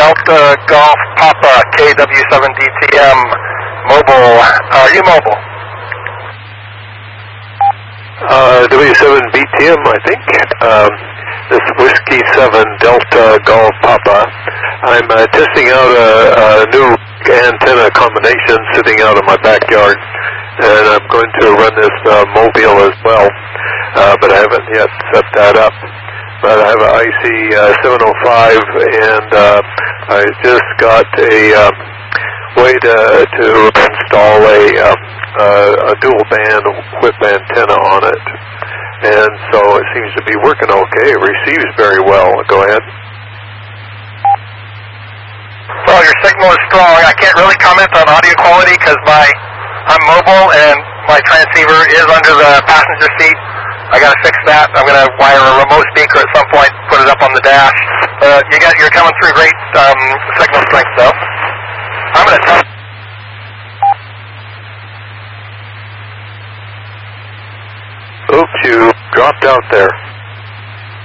Delta Golf Papa KW7DTM mobile. Are you mobile? W7BTM, I think. This is Whiskey 7 Delta Golf Papa. I'm testing out a new antenna combination sitting out in my backyard, and I'm going to run this mobile as well, but I haven't yet set that up. But I have an IC705, and I just got a way to install a dual band whip antenna on it, and so it seems to be working okay. It receives very well. Go ahead. Well, your signal is strong. I can't really comment on audio quality because I'm mobile and my transceiver is under the passenger seat. I got to fix that. I'm going to wire a remote speaker at some point, put it up on the dash. You're coming through great signal strength, though. I'm going to tell. Oops, you dropped out there.